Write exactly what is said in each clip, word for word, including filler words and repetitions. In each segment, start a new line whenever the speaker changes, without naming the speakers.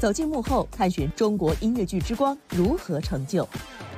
走进幕后，探寻中国音乐剧之光如何成就。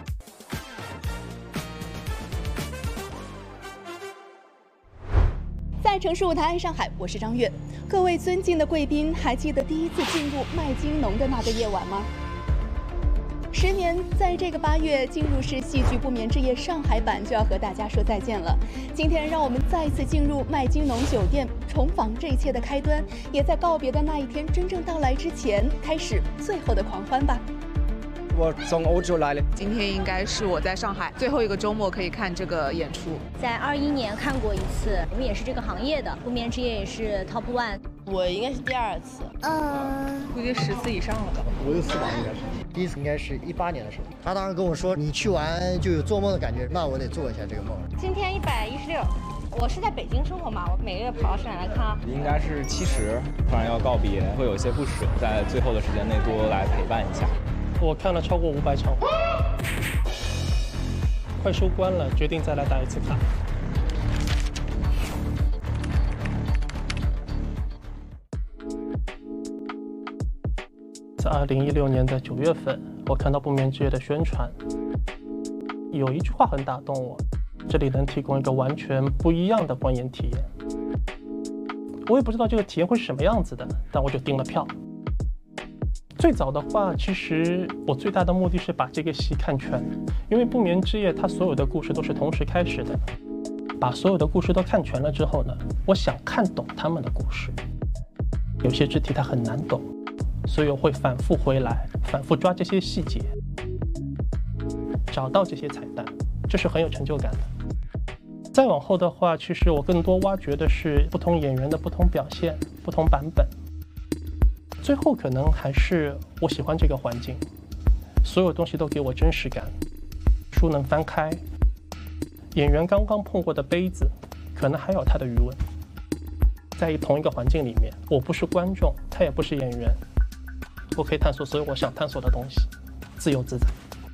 在城市舞台上海，我是张悦。各位尊敬的贵宾，还记得第一次进入麦金农的那个夜晚吗？十年，在这个八月，进入式戏剧不眠之夜上海版就要和大家说再见了。今天，让我们再次进入麦金农酒店，重访这一切的开端，也在告别的那一天真正到来之前，开始最后的狂欢吧。
我从欧洲来了，
今天应该是我在上海最后一个周末可以看这个演出。
在二一年看过一次，我们也是这个行业的，不眠之夜也是 top one。
我应该是第二次，
嗯，估计十次以上了吧。
我有四吧，应该是第一次，应该是一八年的时候。他当时跟我说，你去完就有做梦的感觉，那我得做一下这个梦。
今天一百一十六，我是在北京生活嘛，我每个月跑到上海来看。
应该是七十，突然要告别，会有一些不舍，在最后的时间内多来陪伴一下。
我看了超过五百场，快收官了，决定再来打一次卡。在二零一六年的九月份，我看到不眠之夜的宣传，有一句话很打动我，这里能提供一个完全不一样的观演体验。我也不知道这个体验会是什么样子的，但我就订了票。最早的话，其实我最大的目的是把这个戏看全，因为不眠之夜它所有的故事都是同时开始的，把所有的故事都看全了之后呢，我想看懂他们的故事。有些肢体它很难懂，所以我会反复回来，反复抓这些细节，找到这些彩蛋，这是很有成就感的。再往后的话，其实我更多挖掘的是不同演员的不同表现、不同版本。最后可能还是我喜欢这个环境，所有东西都给我真实感。书能翻开，演员刚刚碰过的杯子，可能还有他的余温。在同一个环境里面，我不是观众，他也不是演员，我可以探索所有我想探索的东西，自由自在。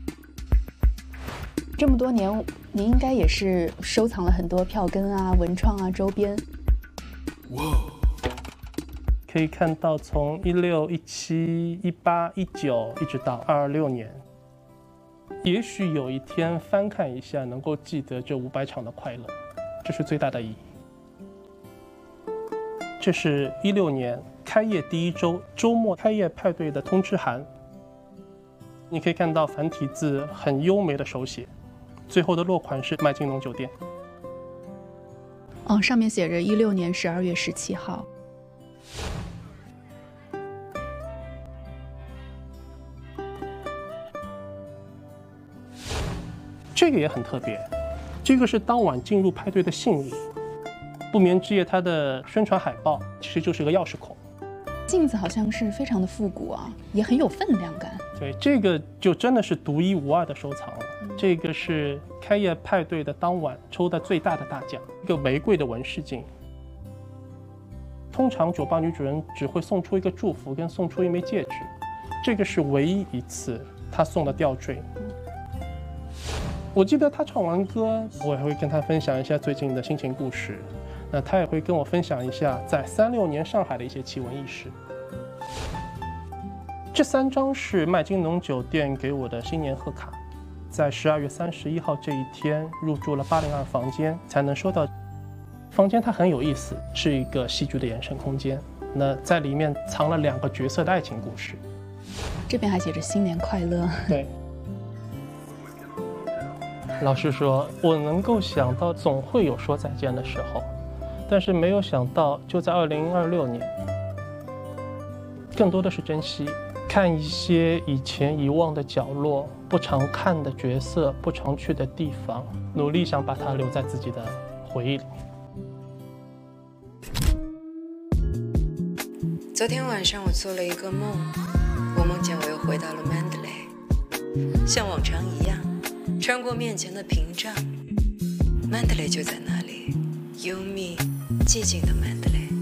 这么多年，您应该也是收藏了很多票根啊、文创啊、周边。
哇！可以看到，从一六、一七、一八、一九，一直到二六年，也许有一天翻看一下，能够记得这五百场的快乐，这是最大的意义。这是一六年开业第一周周末开业派对的通知函，你可以看到繁体字很优美的手写，最后的落款是麦金农酒店。
哦，上面写着一六年十二月十七号。
这个也很特别，这个是当晚进入派对的信物。不眠之夜它的宣传海报其实就是个钥匙孔。
镜子好像是非常的复古啊，也很有分量感。
对，这个就真的是独一无二的收藏了。嗯、这个是开业派对的当晚抽的最大的大奖，一个玫瑰的纹饰镜。通常酒吧女主人只会送出一个祝福跟送出一枚戒指，这个是唯一一次她送的吊坠。我记得他唱完歌，我也会跟他分享一下最近的心情故事，那他也会跟我分享一下在三六年上海的一些奇闻异事。这三张是麦金农酒店给我的新年贺卡，在十二月三十一号这一天入住了八零二房间才能收到。房间它很有意思，是一个戏剧的延伸空间，那在里面藏了两个角色的爱情故事。
这边还写着新年快乐。
对。老实说，我能够想到总会有说再见的时候，但是没有想到就在二零二六年，更多的是珍惜，看一些以前遗忘的角落，不常看的角色，不常去的地方，努力想把它留在自己的回忆里面。
昨天晚上我做了一个梦，我梦见我又回到了曼德雷，像往常一样穿过面前的屏障，曼德雷就在那里，幽密寂静的曼德雷。